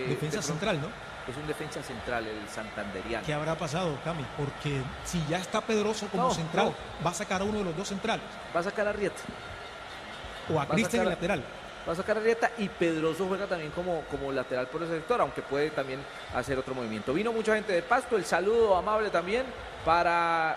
defensa central, ¿no? Es un defensa central, el santanderiano. ¿Qué habrá pasado, Cami? Porque si ya está Pedroso como central, va a sacar a uno de los dos centrales. Va a sacar a Arrieta. O a Cristian el lateral. Va a sacar a Arrieta y Pedroso juega también como lateral por ese sector, aunque puede también hacer otro movimiento. Vino mucha gente de Pasto, el saludo amable también para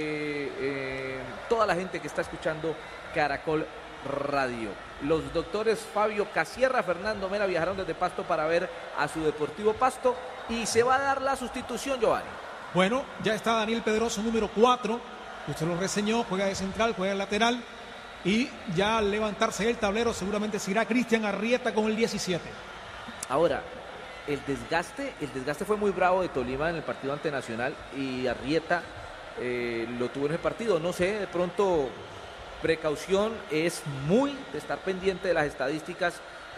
toda la gente que está escuchando Caracol Radio. Los doctores Fabio Casierra, Fernando Mera viajaron desde Pasto para ver a su Deportivo Pasto y se va a dar la sustitución, Giovanni. Bueno, ya está Daniel Pedroso, número 4. Usted lo reseñó, juega de central, juega de lateral. Y ya al levantarse el tablero seguramente será Cristian Arrieta con el 17. Ahora, el desgaste fue muy bravo de Tolima en el partido ante Nacional y Arrieta lo tuvo en el partido. No sé, de pronto precaución es muy de estar pendiente de las estadísticas.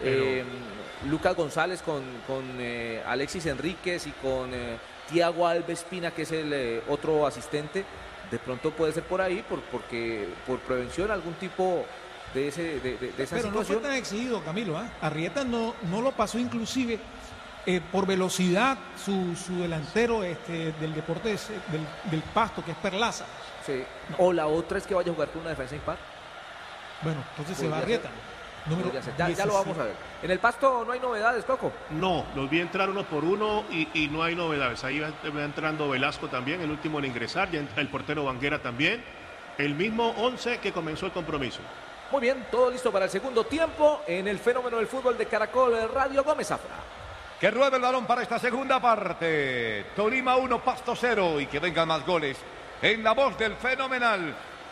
Lucas González con Alexis Enríquez y con Tiago Alves Pina, que es el otro asistente. De pronto puede ser por ahí, porque por prevención algún tipo de esa situación. Pero no fue tan exigido, Camilo. Arrieta no lo pasó inclusive por velocidad su delantero del deporte del Pasto, que es Perlaza. Sí. No. O la otra es que vaya a jugar con una defensa impar. Bueno, entonces se va Arrieta. Ya lo vamos a ver. En el Pasto no hay novedades, Coco. No, los vi entrar uno por uno y no hay novedades. Ahí va entrando Velasco también, el último en ingresar, ya el portero Banguera también. El mismo 11 que comenzó el compromiso. Muy bien, todo listo para el segundo tiempo en el fenómeno del fútbol de Caracol Radio. Gómez Zafra. Que ruede el balón para esta segunda parte. Tolima 1, Pasto 0 y que vengan más goles. En la voz del fenomenal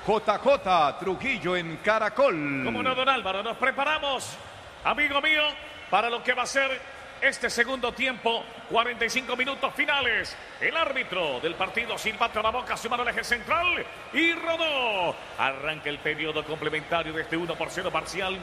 JJ Trujillo en Caracol. Como no, don Álvaro, nos preparamos, amigo mío, para lo que va a ser este segundo tiempo, 45 minutos finales. El árbitro del partido silbata a la boca, su mano al eje central y rodó. Arranca el periodo complementario de este 1-0 parcial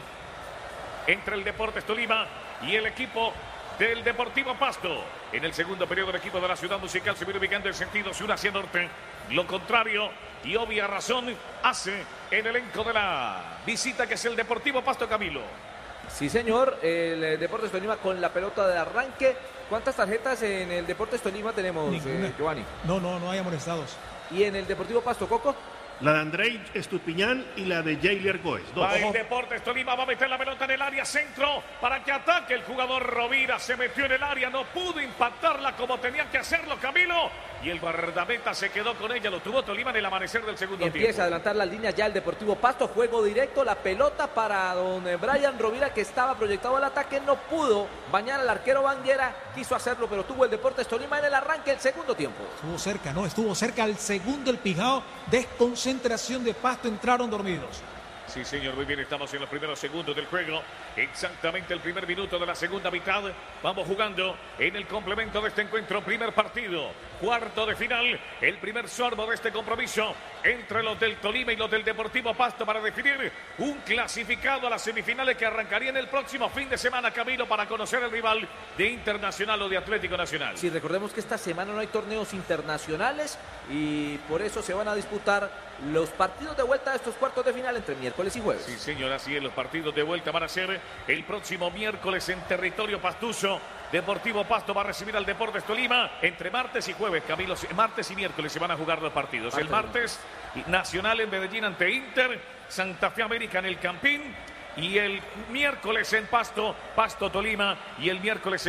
entre el Deportes Tolima y el equipo del Deportivo Pasto. En el segundo periodo, el equipo de la Ciudad Musical se viene ubicando en sentido sur hacia norte. Lo contrario y obvia razón hace el elenco de la visita, que es el Deportivo Pasto, Camilo. Sí, señor, el Deportes Tolima con la pelota de arranque. ¿Cuántas tarjetas en el Deportes Tolima tenemos, Giovanni? No hay amonestados. ¿Y en el Deportivo Pasto, Coco? La de Andrei Estupiñán y la de Jailer Goes. Va el Deportes Tolima, va a meter la pelota en el área centro para que ataque el jugador Rovira. Se metió en el área, no pudo impactarla como tenía que hacerlo, Camilo. Y el guardameta se quedó con ella, lo tuvo Tolima en el amanecer del segundo tiempo. Empieza a adelantar las líneas ya el Deportivo Pasto, juego directo, la pelota para don Brian Rovira, que estaba proyectado al ataque, no pudo bañar al arquero Banguera, quiso hacerlo, pero tuvo el Deportes Tolima en el arranque del segundo tiempo. Estuvo cerca el segundo, el Pijao, desconcentración de Pasto, entraron dormidos. Sí, señor, muy bien, estamos en los primeros segundos del juego. Exactamente el primer minuto de la segunda mitad. Vamos jugando en el complemento de este encuentro. Primer partido, cuarto de final. El primer sorbo de este compromiso entre los del Tolima y los del Deportivo Pasto para definir un clasificado a las semifinales que arrancarían el próximo fin de semana, Camilo, para conocer el rival de Internacional o de Atlético Nacional. Sí, recordemos que esta semana no hay torneos internacionales y por eso se van a disputar los partidos de vuelta de estos cuartos de final entre miércoles y jueves. Sí, señor, así es. Los partidos de vuelta van a ser el próximo miércoles en territorio pastuso. Deportivo Pasto va a recibir al Deportes Tolima entre martes y jueves, Camilo. Martes y miércoles se van a jugar los partidos. El martes, Nacional en Medellín ante Inter, Santa Fe América en el Campín. Y el miércoles en Pasto, Tolima. Y el miércoles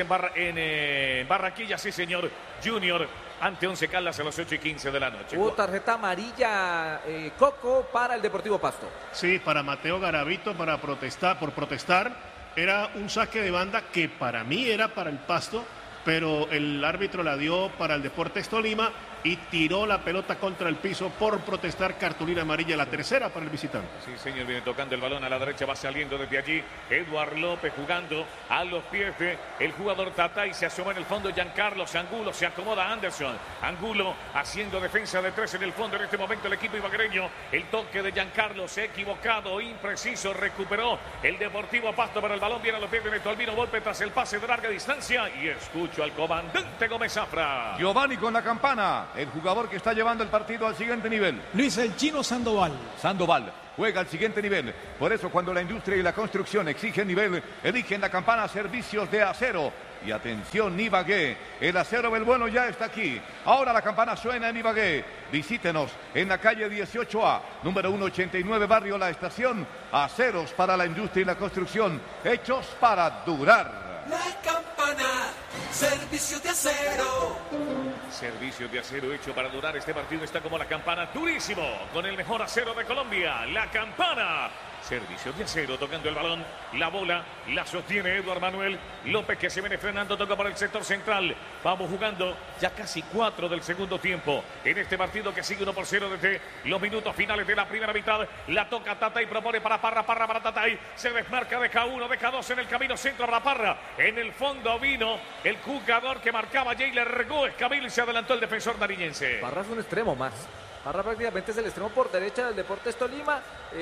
en Barranquilla, sí, señor, Junior ante Once Caldas a las 8:15 de la noche. Hubo tarjeta amarilla, Coco, para el Deportivo Pasto. Sí, para Mateo Garavito, por protestar. Era un saque de banda que para mí era para el Pasto, pero el árbitro la dio para el Deportes Tolima y tiró la pelota contra el piso por protestar. Cartulina amarilla, la tercera para el visitante. Sí, señor, viene tocando el balón a la derecha, va saliendo desde allí Eduard López jugando a los pies el jugador Tatay, se asoma en el fondo Giancarlo Angulo, se acomoda Anderson, Angulo haciendo defensa de tres en el fondo en este momento el equipo ibaguereño. El toque de Giancarlo se ha equivocado, impreciso, recuperó el Deportivo Pasto, pero el balón viene a los pies de Neto Albino Volpe tras el pase de larga distancia y escucho al comandante Gómez Zafra. Giovanni con la campana. El jugador que está llevando el partido al siguiente nivel. Luis el Chino Sandoval. Sandoval juega al siguiente nivel. Por eso cuando la industria y la construcción exigen nivel, eligen la campana Servicios de Acero. Y atención, Ibagué, el acero del bueno ya está aquí. Ahora la campana suena en Ibagué. Visítenos en la calle 18A, número 189, barrio La Estación. Aceros para la industria y la construcción, hechos para durar. La Campana, servicio de acero. Servicio de acero hecho para durar. Este partido está como La Campana, durísimo, con el mejor acero de Colombia. La Campana. Servicio de acero, tocando el balón, la bola, la sostiene Eduardo Manuel López, que se viene frenando, toca para el sector central. Vamos jugando ya casi 4 del segundo tiempo en este partido que sigue 1-0 desde los minutos finales de la primera mitad. La toca Tatay, propone para Parra para Tatay, se desmarca, deja 1, deja 2 en el camino centro para Parra. En el fondo vino el jugador que marcaba Jailer Gómez Camilo y se adelantó el defensor nariñense. Parra es un extremo más. Parra prácticamente es el extremo por derecha del Deportes Tolima.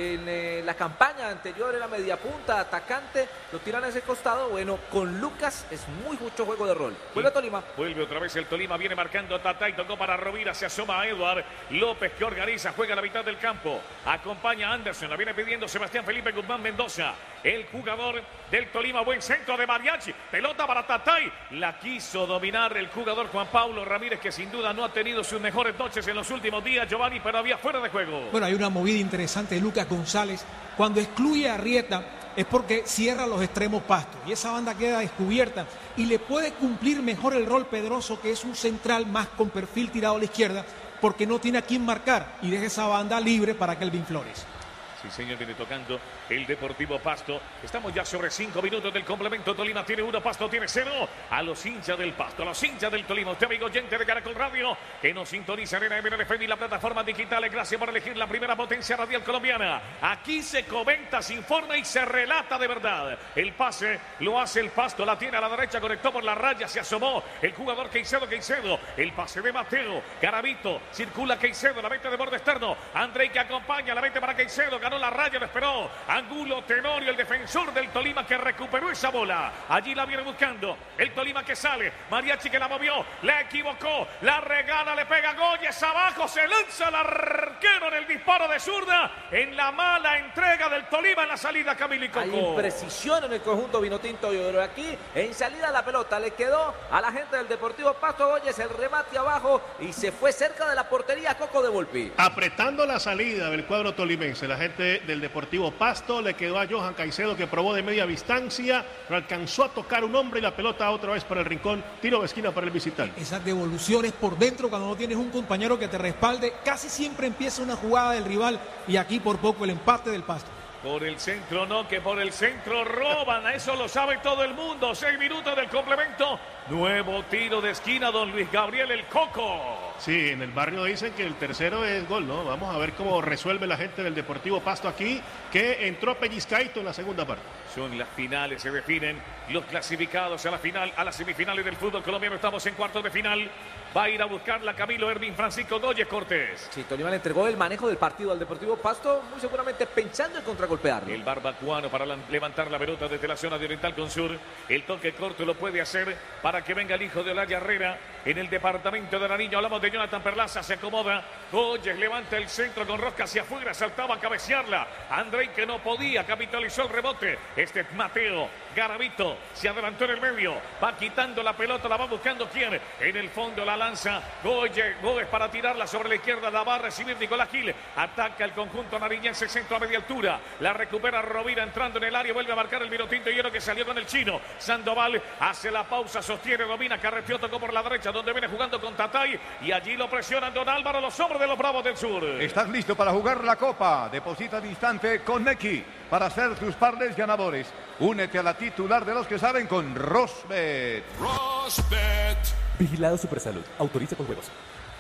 En la campaña anterior era media punta, atacante, lo tiran a ese costado. Bueno, con Lucas es mucho juego de rol. Vuelve Tolima. Vuelve otra vez el Tolima, viene marcando Tatay, tocó para Rovira, se asoma a Eduard López, que organiza, juega a la mitad del campo. Acompaña a Anderson, la viene pidiendo Sebastián Felipe Guzmán Mendoza, el jugador del Tolima. Buen centro de Mariachi, pelota para Tatay, la quiso dominar el jugador Juan Pablo Ramírez, que sin duda no ha tenido sus mejores noches en los últimos días, Giovanni, pero había fuera de juego. Bueno, hay una movida interesante de Lucas González. Cuando excluye a Arrieta es porque cierra los extremos Pasto y esa banda queda descubierta y le puede cumplir mejor el rol Pedroso, que es un central más con perfil tirado a la izquierda, porque no tiene a quién marcar y deja esa banda libre para Kelvin Flores. Sí, señor, viene tocando el Deportivo Pasto. Estamos ya sobre 5 minutos del complemento. Tolima tiene 1, Pasto tiene 0. A los hinchas del Pasto, a los hinchas del Tolima, usted, amigo oyente de Caracol Radio, que nos sintoniza en MNFM y la plataforma digital. Gracias por elegir la primera potencia radial colombiana. Aquí se comenta, se informa y se relata de verdad. El pase lo hace el Pasto, la tiene a la derecha, conectó por la raya, se asomó el jugador Caicedo. El pase de Mateo, Garavito, circula Caicedo, la mete de borde externo. Andrei, que acompaña, la mete para Caicedo, ganó la raya, lo esperó Angulo Tenorio, el defensor del Tolima, que recuperó esa bola. Allí la viene buscando el Tolima, que sale. Mariachi, que la movió, la equivocó, la regala, le pega Goyes abajo, se lanza el arquero en el disparo de zurda, en la mala entrega del Tolima en la salida, Camilo y Coco. Hay imprecisión en el conjunto vinotinto, yo creo. Aquí en salida la pelota le quedó a la gente del Deportivo Pasto. Goyes, el remate abajo y se fue cerca de la portería Coco de Volpi. Apretando la salida del cuadro tolimense, la gente del Deportivo Pasto, le quedó a Johan Caicedo, que probó de media distancia, no alcanzó a tocar un hombre y la pelota otra vez para el rincón, tiro de esquina para el visitante. Esas devoluciones por dentro, cuando no tienes un compañero que te respalde, casi siempre empieza una jugada del rival y aquí por poco el empate del Pasto. Por el centro no, que por el centro roban, a eso lo sabe todo el mundo. 6 minutos del complemento, nuevo tiro de esquina, don Luis Gabriel el Coco. Sí, en el barrio dicen que el tercero es gol, ¿no? Vamos a ver cómo resuelve la gente del Deportivo Pasto aquí, que entró pellizcaito en la segunda parte. Son las finales, se definen los clasificados a la final, a las semifinales del fútbol colombiano. Estamos en cuartos de final. Va a ir a buscarla Camilo Ervin Francisco Goyes Cortés. Sí, Tolima le entregó el manejo del partido al Deportivo Pasto, muy seguramente pensando en contragolpearlo. El barbacuano para levantar la pelota desde la zona de Oriental con Sur. El toque corto lo puede hacer para que venga el hijo de Olaya Herrera en el departamento de Nariño. Hablamos de Jonathan Perlaza, se acomoda. Goyes levanta el centro con rosca hacia afuera, saltaba a cabecearla. Andrei, que no podía, capitalizó el rebote. Este es Mateo Garavito, se adelantó en el medio, va quitando la pelota, la va buscando quién. En el fondo la lanza Goyes para tirarla sobre la izquierda, la va a recibir Nicolás Gil. Ataca el conjunto nariñense, centro a media altura. La recupera Rovira entrando en el área, vuelve a marcar el vinotinto hierro, que salió con el chino. Sandoval hace la pausa, sostiene, domina, carreteó, tocó por la derecha, donde viene jugando con Tatay. Y allí lo presionan Don Álvaro, los hombres de los Bravos del Sur. ¿Estás listo para jugar la Copa? Deposita al instante con Nequi para hacer tus parles ganadores. Únete a la titular de los que saben con Rosbet. Rosbet. Vigilado Supersalud. Autoriza con juegos.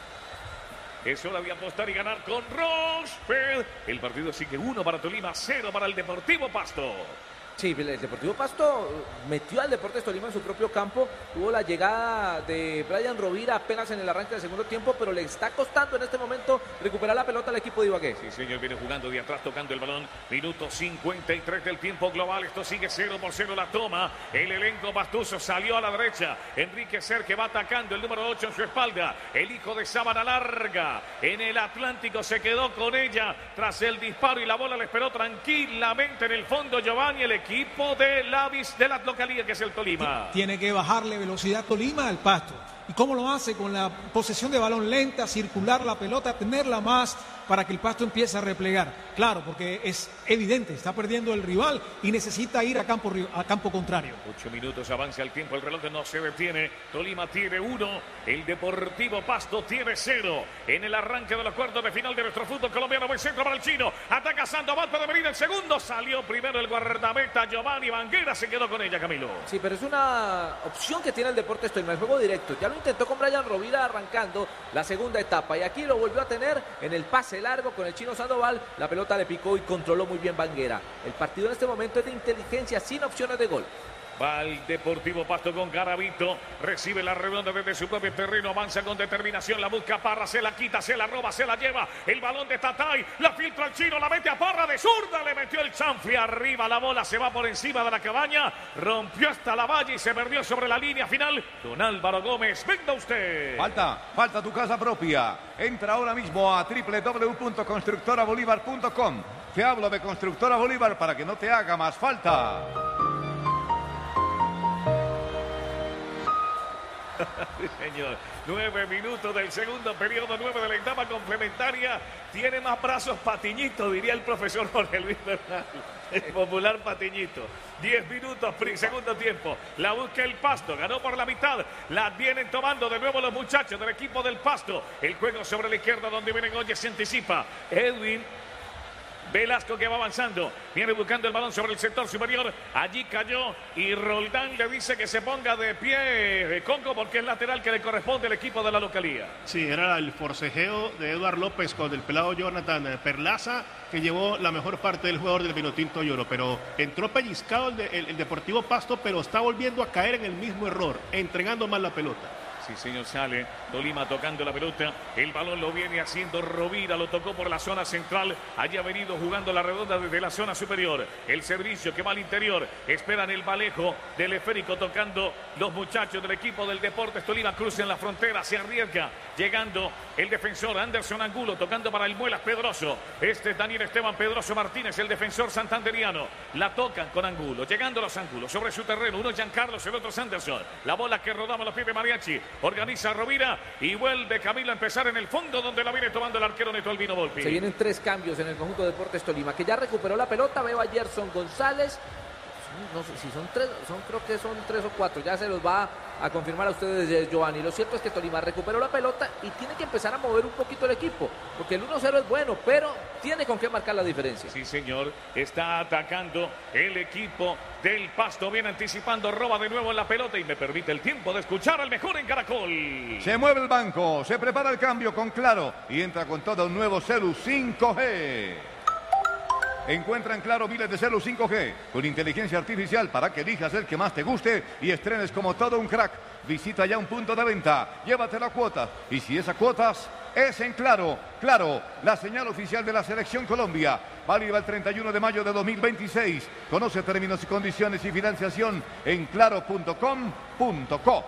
Es hora de apostar y ganar con Rosbet. El partido sigue 1 para Tolima, 0 para el Deportivo Pasto. Sí, el Deportivo Pasto metió al Deportes Tolima en su propio campo. Tuvo la llegada de Brian Rovira apenas en el arranque del segundo tiempo, pero le está costando en este momento recuperar la pelota al equipo de Ibagué. Sí, señor, viene jugando de atrás, tocando el balón. Minuto 53 del tiempo global. Esto sigue 0-0 la toma. El elenco pastuso salió a la derecha. Enrique Ser, que va atacando, el número 8 en su espalda. El hijo de Sábana Larga en el Atlántico se quedó con ella tras el disparo y la bola le esperó tranquilamente en el fondo Giovanni, el equipo equipo de la localía, que es el Tolima. Tiene que bajarle velocidad Tolima al Pasto. ¿Y cómo lo hace? Con la posesión de balón lenta, circular la pelota, tenerla más para que el Pasto empiece a replegar. Claro, porque es evidente, está perdiendo el rival y necesita ir a campo contrario. 8 minutos avanza el tiempo, el reloj no se detiene. Tolima tiene 1, el Deportivo Pasto tiene 0. En el arranque de los cuartos de final de nuestro fútbol colombiano, buen centro para el chino. Ataca Sandoval, puede venir el segundo. Salió primero el guardameta Giovanni Vanguera, se quedó con ella, Camilo. Sí, pero es una opción que tiene el Deportes Tolima, el juego directo. Ya lo intentó con Brian Rovira arrancando la segunda etapa y aquí lo volvió a tener en el pase largo con el chino Sandoval. La pelota le picó y controló muy bien Vanguera. El partido en este momento es de inteligencia sin opciones de gol. Va el Deportivo Pasto con Garavito, recibe la redonda desde su propio terreno, avanza con determinación, la busca Parra, se la quita, se la roba, se la lleva, el balón de Tatay, la filtra el chino, la mete a Parra de zurda, le metió el chanfle arriba, la bola se va por encima de la cabaña, rompió hasta la valla y se perdió sobre la línea final. Don Álvaro Gómez, venga usted. Falta tu casa propia. Entra ahora mismo a www.constructorabolívar.com. Te hablo de Constructora Bolívar para que no te haga más falta. Sí, señor. 9 minutos del segundo periodo, 9 de la etapa complementaria. Tiene más brazos Patiñito, diría el profesor Jorge Luis Bernal. El popular Patiñito. 10 minutos, segundo tiempo. La busca el Pasto, ganó por la mitad. La vienen tomando de nuevo los muchachos del equipo del Pasto. El juego sobre la izquierda donde viene Goye, se anticipa. Edwin Velasco que va avanzando, viene buscando el balón sobre el sector superior, allí cayó y Roldán le dice que se ponga de pie Congo porque es lateral que le corresponde al equipo de la localía. Sí, era el forcejeo de Eduard López con el pelado Jonathan Perlaza que llevó la mejor parte del jugador del Vinotinto Lloro, pero entró pellizcado el Deportivo Pasto, pero está volviendo a caer en el mismo error, entregando mal la pelota. Sí, señor, sale Tolima tocando la pelota, el balón lo viene haciendo Rovira, lo tocó por la zona central, allí ha venido jugando la redonda desde la zona superior, el servicio que va al interior, esperan el Balejo del esférico tocando los muchachos del equipo del Deportes Tolima, cruzan la frontera, se arriesga, llegando el defensor Anderson Angulo, tocando para el Muelas Pedroso, este es Daniel Esteban Pedroso Martínez, el defensor santanderiano, la tocan con Angulo, llegando los Angulos sobre su terreno, uno es Giancarlos, el otro es Anderson, la bola que rodaba los pies de Mariachi, organiza Rovira y vuelve Camilo a empezar en el fondo donde la viene tomando el arquero Neto Albino Volpi. Se vienen 3 cambios en el conjunto de Deportes Tolima, que ya recuperó la pelota. Veo a Gerson González, no sé si son 3, creo que son 3 o 4, ya se los va a confirmar a ustedes Giovanni. Lo cierto es que Tolima recuperó la pelota y tiene que empezar a mover un poquito el equipo, porque el 1-0 es bueno, pero tiene con qué marcar la diferencia. Sí, señor, está atacando el equipo del Pasto, viene anticipando, roba de nuevo la pelota y me permite el tiempo de escuchar al mejor en Caracol. Se mueve el banco, se prepara el cambio con Claro y entra con todo un nuevo celu 5G. Encuentra en Claro miles de celu 5G con inteligencia artificial para que elijas el que más te guste y estrenes como todo un crack. Visita ya un punto de venta, llévate la cuota y si esa cuotas es en Claro. Claro, la señal oficial de la Selección Colombia. Válida el 31 de mayo de 2026. Conoce términos y condiciones y financiación en claro.com.co.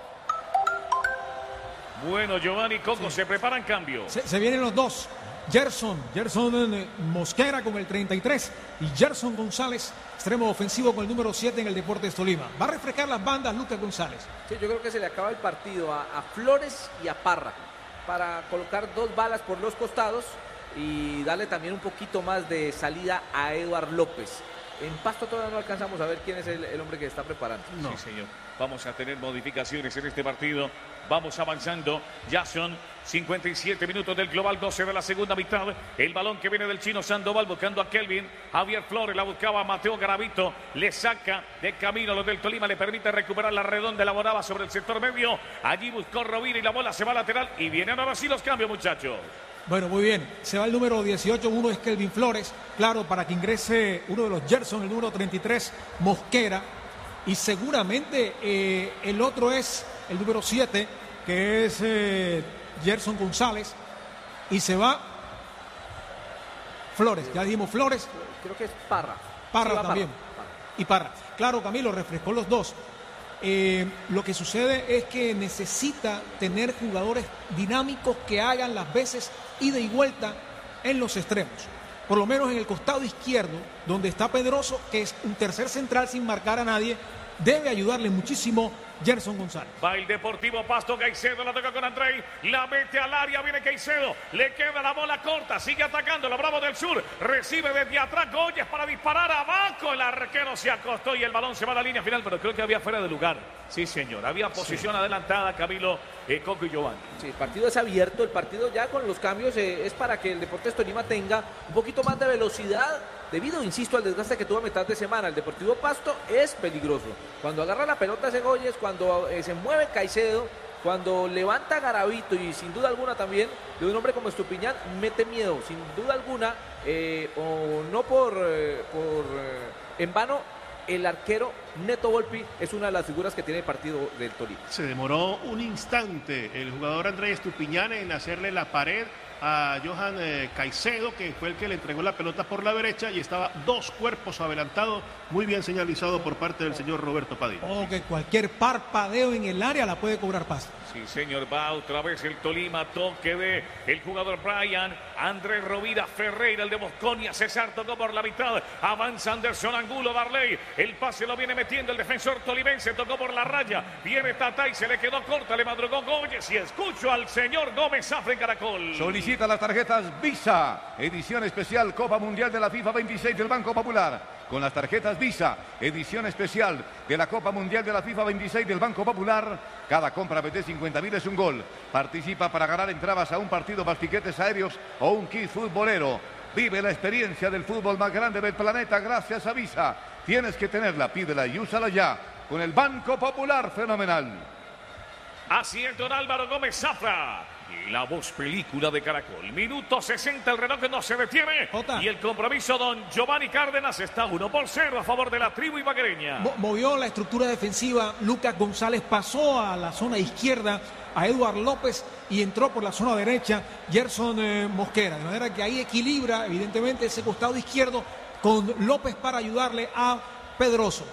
Bueno, Giovanni Coco, se preparan cambio. Se vienen los dos. Gerson Mosquera con el 33 y Gerson González, extremo ofensivo con el número 7 en el Deportes Tolima. Va a refrescar las bandas Lucas González. Sí, yo creo que se le acaba el partido a Flores y a Parra para colocar 2 balas por los costados y darle también un poquito más de salida a Eduard López. En Pasto todavía no alcanzamos a ver quién es el hombre que está preparando. No. Sí, señor. Vamos a tener modificaciones en este partido. Vamos avanzando. Ya son 57 minutos del global, 12 de la segunda mitad. El balón que viene del chino Sandoval buscando a Kelvin. Javier Flores la buscaba Mateo Garavito. Le saca de camino los del Tolima. Le permite recuperar la redonda. Elaboraba sobre el sector medio. Allí buscó Rovira y la bola se va lateral. Y vienen ahora sí los cambios, muchachos. Bueno, muy bien. Se va el número 18, uno es Kelvin Flores. Claro, para que ingrese uno de los Gerson, el número 33, Mosquera. Y seguramente el otro es el número 7, que es Gerson González. Y se va Flores. Ya dijimos Flores. Creo que es Parra. Parra también. Y Parra. Claro, Camilo, refrescó los dos. Lo que sucede es que necesita tener jugadores dinámicos que hagan las veces ida y vuelta en los extremos. por lo menos en el costado izquierdo, donde está Pedroso, que es un tercer central sin marcar a nadie, debe ayudarle muchísimo Gerson González. Va el Deportivo Pasto, Caicedo la toca con Andrei, la mete al área, viene Caicedo, le queda la bola corta, sigue atacando, los Bravos del Sur, recibe desde atrás Goyes para disparar abajo, el arquero se acostó y el balón se va a la línea final, pero creo que había fuera de lugar. Sí, señor, había posición adelantada, Camilo, Coco y Giovanni. Sí, el partido es abierto, el partido ya con los cambios es para que el Deportes Tolima tenga un poquito más de velocidad, debido, insisto, al desgaste que tuvo a mitad de semana. El Deportivo Pasto es peligroso. Cuando agarra la pelota ese Goyes, cuando se mueve Caicedo, cuando levanta Garavito y sin duda alguna también de un hombre como Estupiñán, mete miedo, sin duda alguna, o no en vano, el arquero Neto Volpi es una de las figuras que tiene el partido del Tolima. Se demoró un instante el jugador Andrés Estupiñán en hacerle la pared a Johan Caicedo, que fue el que le entregó la pelota por la derecha y estaba dos cuerpos adelantados, muy bien señalizado por parte del señor Roberto Padilla. O que cualquier parpadeo en el área la puede cobrar Pasto. Sí, señor, va otra vez el Tolima, toque de el jugador Brian, Andrés Rovira Ferreira, el de Mosconia, César tocó por la mitad, avanza Anderson Angulo, Darley, el pase lo viene metiendo el defensor tolimense, tocó por la raya, viene Tatay, se le quedó corta, le madrugó Goyes y escucho al señor Gómez Zafra en Caracol. Solicita las tarjetas Visa, edición especial Copa Mundial de la FIFA 26 del Banco Popular. Con las tarjetas Visa, edición especial de la Copa Mundial de la FIFA 26 del Banco Popular, cada compra de 50.000 es un gol. Participa para ganar entradas a un partido más tiquetes aéreos o un kit futbolero. Vive la experiencia del fútbol más grande del planeta gracias a Visa. Tienes que tenerla, pídela y úsala ya. Con el Banco Popular, fenomenal. Así es, don Álvaro Gómez Zafra. La voz película de Caracol. Minuto 60, el reloj no se detiene. Y el compromiso, don Giovanni Cárdenas, está 1-0 a favor de la tribu ibaguereña. Movió la estructura defensiva. Lucas González pasó a la zona izquierda a Eduard López y entró por la zona derecha Gerson Mosquera. De manera que ahí equilibra, evidentemente, ese costado izquierdo con López para ayudarle a Pedroso.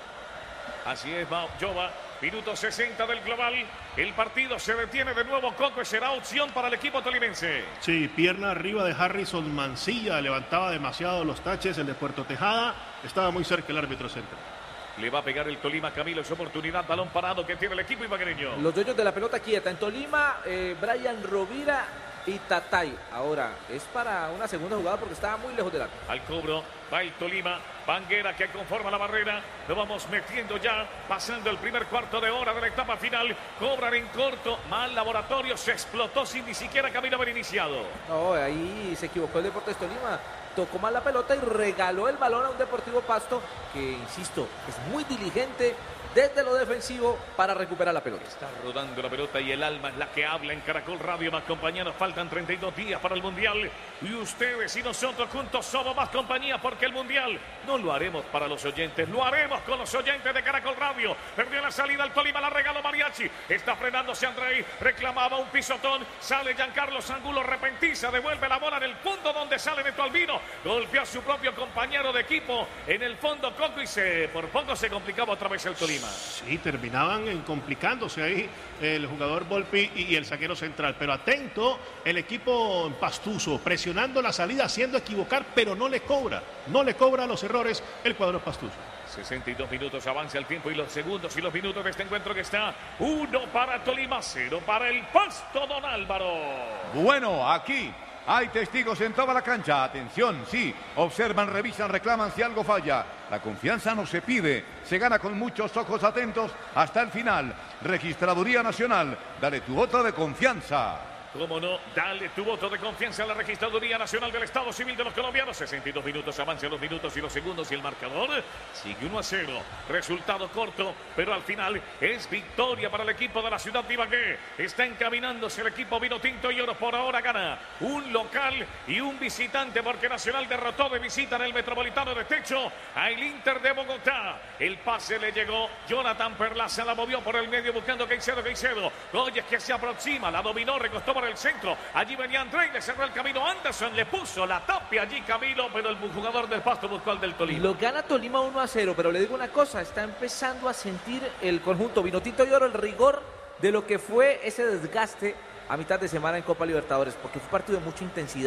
Así es, Jova. Minuto 60 del global. El partido se detiene de nuevo, Coco, y será opción para el equipo tolimense. Sí, pierna arriba de Harrison Mancilla, levantaba demasiado los taches, el de Puerto Tejada, estaba muy cerca el árbitro central. Le va a pegar el Tolima, Camilo, su oportunidad, balón parado que tiene el equipo ibaguereño. Los dueños de la pelota quieta en Tolima, Brian Rovira y Tatay. Ahora, es para una segunda jugada porque estaba muy lejos del arco. Al cobro va el Tolima, Banguera que conforma la barrera. Lo vamos metiendo ya, pasando el primer cuarto de hora de la etapa final. Cobran en corto, mal Laboratorio, se explotó sin ni siquiera camino haber iniciado. No, ahí se equivocó el Deportes Tolima. Tocó mal la pelota y regaló el balón a un Deportivo Pasto que, insisto, es muy diligente desde lo defensivo para recuperar la pelota. Está rodando la pelota y el alma es la que habla en Caracol Radio. Más compañeros, faltan 32 días para el Mundial. Y ustedes y nosotros juntos somos más compañía porque el Mundial no lo haremos para los oyentes, lo haremos con los oyentes de Caracol Radio. Perdió la salida el Tolima, la regaló Mariachi. Está frenándose Andrei, reclamaba un pisotón. Sale Giancarlo Angulo, repentiza, devuelve la bola en el punto donde sale Neto Albino. Golpeó a su propio compañero de equipo en el fondo, Coco, y por poco se complicaba otra vez el Tolima. Sí, terminaban complicándose ahí el jugador Volpi y el zaguero central. Pero atento, el equipo pastuso, presionando la salida, haciendo equivocar, pero no le cobra los errores el cuadro pastuso. 62 minutos, avanza el tiempo y los segundos y los minutos de este encuentro que está 1 para Tolima, 0 para el Pasto, don Álvaro. Bueno, aquí hay testigos en toda la cancha. Atención, sí, observan, revisan, reclaman si algo falla. La confianza no se pide, se gana con muchos ojos atentos hasta el final. Registraduría Nacional, dale tu voto de confianza. Cómo no, dale tu voto de confianza a la Registraduría Nacional del Estado Civil de los Colombianos. 62 minutos, avanza los minutos y los segundos y el marcador sigue 1-0. Resultado corto, pero al final es victoria para el equipo de la ciudad de Ibagué. Está encaminándose el equipo vino tinto y oro. Por ahora gana un local y un visitante porque Nacional derrotó de visita en el Metropolitano de Techo al Inter de Bogotá. El pase le llegó, Jonathan Perlaza la movió por el medio buscando Caicedo. Goyes que se aproxima, la dominó, recostó por el centro. Allí venía Andrei, le cerró el camino Anderson, le puso la tapia allí Camilo, pero el jugador del Pasto buscó al del Tolima. Lo gana Tolima 1-0, pero le digo una cosa, está empezando a sentir el conjunto vinotinto y oro el rigor de lo que fue ese desgaste a mitad de semana en Copa Libertadores, porque fue un partido de mucha intensidad.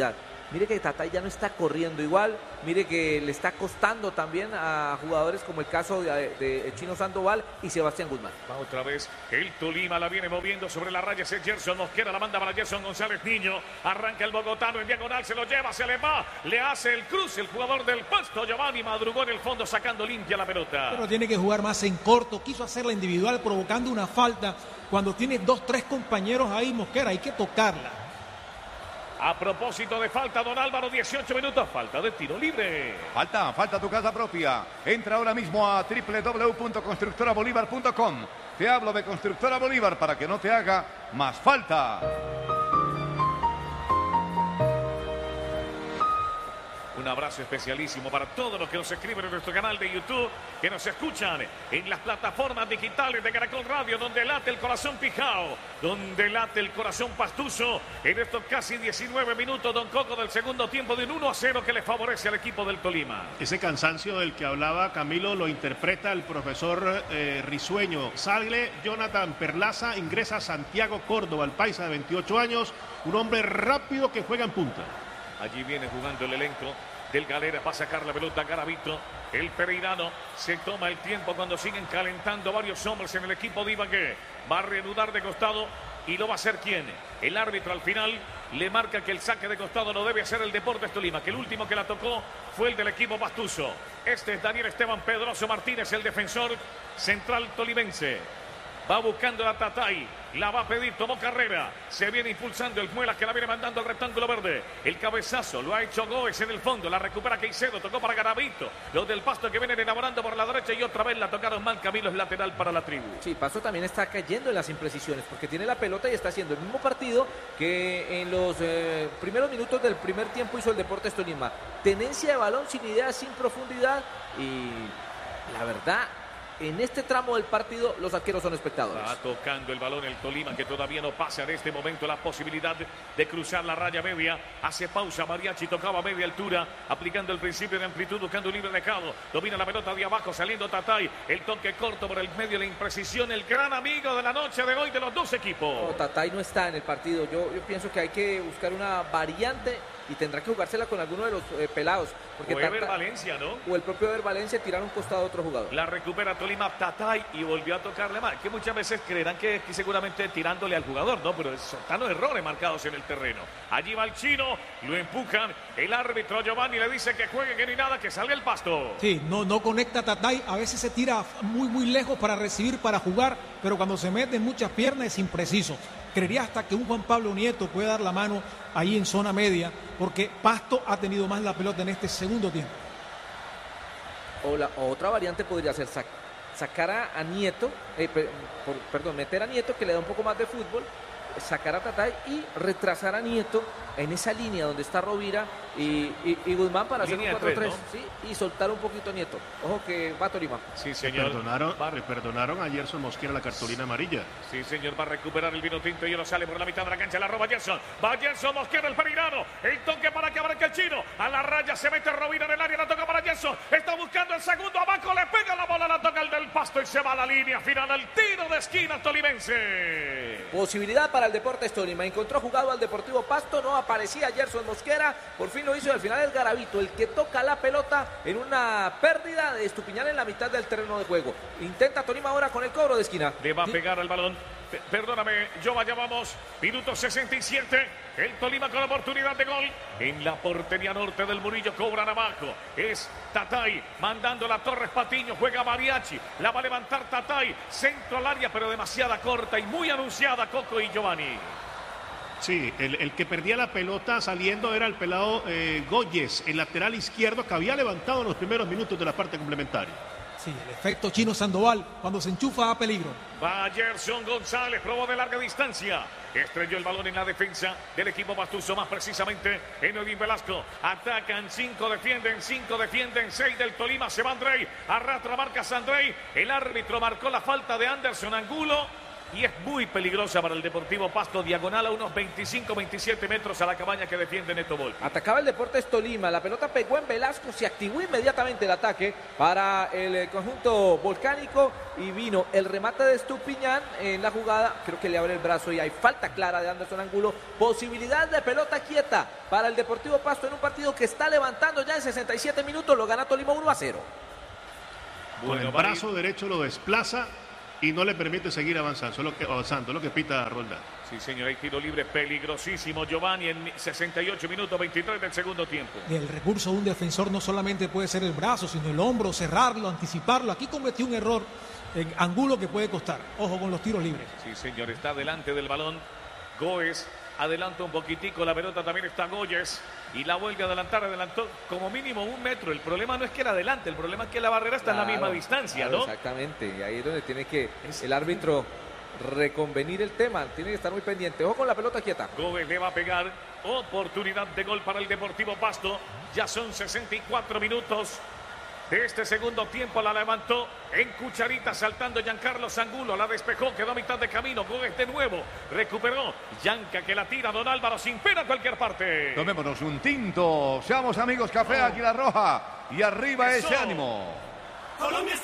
Mire que Tatay ya no está corriendo igual, mire que le está costando también a jugadores como el caso de Chino Sandoval y Sebastián Guzmán. Va otra vez el Tolima, la viene moviendo sobre la raya, ese Gerson Mosquera, la manda para Gerson González Niño, arranca el bogotano en diagonal, se lo lleva, se le va, le hace el cruce el jugador del Pasto, Giovanni madrugó en el fondo sacando limpia la pelota. Pero tiene que jugar más en corto, quiso hacerla individual provocando una falta, cuando tiene 2, 3 compañeros ahí Mosquera, hay que tocarla. A propósito de falta, don Álvaro, 18 minutos, falta de tiro libre. Falta tu casa propia. Entra ahora mismo a www.constructorabolívar.com. Te hablo de Constructora Bolívar para que no te haga más falta. Un abrazo especialísimo para todos los que nos escriben en nuestro canal de YouTube, que nos escuchan en las plataformas digitales de Caracol Radio, donde late el corazón Pijao, donde late el corazón Pastuso. En estos casi 19 minutos, don Coco, del segundo tiempo, de un 1-0 que le favorece al equipo del Tolima. Ese cansancio del que hablaba Camilo lo interpreta el profesor Risueño. Sale Jonathan Perlaza, ingresa Santiago Córdoba, el paisa de 28 años, un hombre rápido que juega en punta. Allí viene jugando el elenco del Galera para sacar la pelota a Garavito. El pereirano se toma el tiempo cuando siguen calentando varios hombres en el equipo de Ibagué. Va a reanudar de costado y lo va a hacer ¿quién? El árbitro al final le marca que el saque de costado no debe hacer el Deportes Tolima, que el último que la tocó fue el del equipo Pastuso. Este es Daniel Esteban Pedroso Martínez, el defensor central tolimense. Va buscando a Tatay, la va a pedir, tomó carrera, se viene impulsando el Muelas que la viene mandando al rectángulo verde. El cabezazo lo ha hecho Gómez en el fondo, la recupera Caicedo, tocó para Garavito. Los del Pasto que vienen elaborando por la derecha y otra vez la tocaron mal, Camilo, es lateral para la tribu. Sí, Pasto también está cayendo en las imprecisiones porque tiene la pelota y está haciendo el mismo partido que en los primeros minutos del primer tiempo hizo el Deportes Tolima. Tenencia de balón sin idea, sin profundidad y la verdad, en este tramo del partido los arqueros son espectadores. Va tocando el balón el Tolima, que todavía no pasa en este momento la posibilidad de cruzar la raya media. Hace pausa Mariachi, tocaba a media altura, aplicando el principio de amplitud, buscando un libre dejado. Domina la pelota de abajo, saliendo Tatay. El toque corto por el medio, la imprecisión. El gran amigo de la noche de hoy de los dos equipos. No, Tatay no está en el partido. Yo pienso que hay que buscar una variante y tendrá que jugársela con alguno de los pelados. Porque o Ever Valencia, ¿no? O el propio Ever Valencia, tirar un costado a otro jugador. La recupera Tolima, Tatay, y volvió a tocarle mal. Que muchas veces creerán que seguramente tirándole al jugador, ¿no? Pero son los errores marcados en el terreno. Allí va el chino, lo empujan. El árbitro Giovanni le dice que juegue, que ni nada, que salga el Pasto. Sí, no conecta Tatay. A veces se tira muy lejos para recibir, para jugar, pero cuando se mete en muchas piernas es impreciso. Creería hasta que un Juan Pablo Nieto puede dar la mano ahí en zona media, porque Pasto ha tenido más la pelota en este segundo tiempo. O otra variante podría ser sacar a Nieto, meter a Nieto, que le da un poco más de fútbol, sacar a Tatay y retrasar a Nieto en esa línea donde está Rovira y Guzmán para hacer un 4-3, ¿no? Sí, y soltar un poquito a Nieto. Ojo que va Tolima. Sí, señor. Le perdonaron a Gerson Mosquera la cartulina amarilla. Sí, señor, va a recuperar el vino tinto y ahora sale por la mitad de la cancha, la roba Gerson. Va Gerson Mosquera, el pereirano. El toque para que abarque el chino. A la raya se mete Rovira en el área, la toca para Gerson. Está buscando el segundo abajo, le pega la bola, la toca el del Pasto y se va a la línea final. El tiro de esquina tolimense. Posibilidad para el Deportes Tolima. Encontró jugado al Deportivo Pasto, no aparecía Gerson Mosquera, por fin lo hizo y al final es Garavito el que toca la pelota en una pérdida de Estupiñán en la mitad del terreno de juego. Intenta Tolima ahora con el cobro de esquina. Le va a pegar al balón. Perdóname, ya vamos. Minuto 67. El Tolima con oportunidad de gol. En la portería norte del Murillo cobran abajo. Es Tatay mandando la Torres Patiño. Juega Mariachi. La va a levantar Tatay. Centro al área, pero demasiada corta y muy anunciada Coco y Giovanni. Sí, el que perdía la pelota saliendo era el pelado Góyez, el lateral izquierdo que había levantado en los primeros minutos de la parte complementaria. Sí, el efecto Chino Sandoval, cuando se enchufa a peligro. Va Gerson González, probó de larga distancia. Estrelló el balón en la defensa del equipo Pastuso, más precisamente en Edwin Velasco. Atacan, 5 defienden, 6 del Tolima. Se va Andrei, arrastra marcas Andrei. El árbitro marcó la falta de Anderson Angulo. y es muy peligrosa para el Deportivo Pasto, diagonal a unos 25-27 metros a la cabaña que defiende Neto Volpi. Atacaba el Deportes Tolima, la pelota pegó en Velasco, se activó inmediatamente el ataque para el conjunto volcánico y vino el remate de Estupiñán en la jugada, creo que le abre el brazo y hay falta clara de Anderson Angulo, posibilidad de pelota quieta para el Deportivo Pasto en un partido que está levantando ya en 67 minutos, lo gana Tolima 1-0. Con el brazo derecho lo desplaza y no le permite seguir avanzando, lo que pita Roldán. Sí, señor, hay tiro libre peligrosísimo, Giovanni, en 68 minutos 23 del segundo tiempo. El recurso de un defensor no solamente puede ser el brazo, sino el hombro, cerrarlo, anticiparlo. Aquí cometió un error en Angulo que puede costar. Ojo con los tiros libres. Sí, señor, está delante del balón Goes, adelanta un poquitico, la pelota también está Goyes y la vuelve a adelantar, adelantó como mínimo 1 metro. El problema no es que la adelante, el problema es que la barrera está en la misma distancia, ¿no? Exactamente, y ahí es donde tiene que el árbitro reconvenir el tema, tiene que estar muy pendiente. Ojo con la pelota quieta. Gómez le va a pegar, oportunidad de gol para el Deportivo Pasto, ya son 64 minutos de este segundo tiempo, la levantó en cucharita saltando Giancarlo Angulo, la despejó, quedó a mitad de camino, Gómez de nuevo, recuperó, Yanca que la tira, Don Álvaro sin pena a cualquier parte. Tomémonos un tinto, seamos amigos, café Águila Roja y arriba ese ánimo. Colombia está